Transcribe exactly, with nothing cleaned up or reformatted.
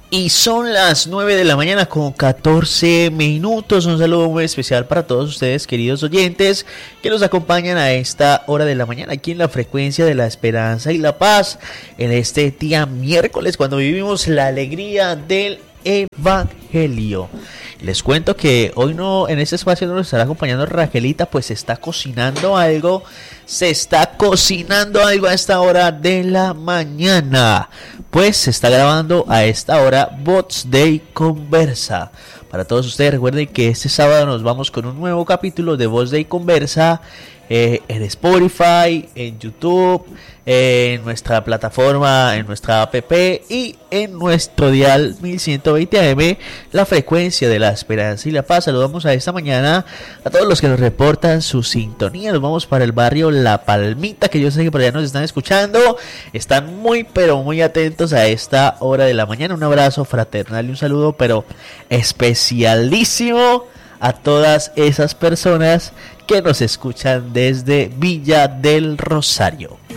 Y son las nueve de la mañana con catorce minutos. Un saludo muy especial para todos ustedes, queridos oyentes, que nos acompañan a esta hora de la mañana aquí en la frecuencia de la esperanza y la paz, en este día miércoles, cuando vivimos la alegría del Evangelio. Les cuento que hoy no, en este espacio nos estará acompañando Raquelita, pues se está cocinando algo, se está cocinando algo a esta hora de la mañana, pues se está grabando a esta hora Voz Day Conversa. Para todos ustedes, recuerden que este sábado nos vamos con un nuevo capítulo de Voz Day Conversa, eh, en Spotify, en YouTube, eh, en nuestra plataforma, en nuestra app y en nuestro dial mil ciento veinte A M, la frecuencia de la esperanza y la paz. Saludamos a esta mañana a todos los que nos reportan su sintonía. Nos vamos para el barrio La Palmita, que yo sé que por allá nos están escuchando. Están muy pero muy atentos a esta hora de la mañana. Un abrazo fraternal y un saludo pero especialísimo a todas esas personas que nos escuchan desde Villa del Rosario.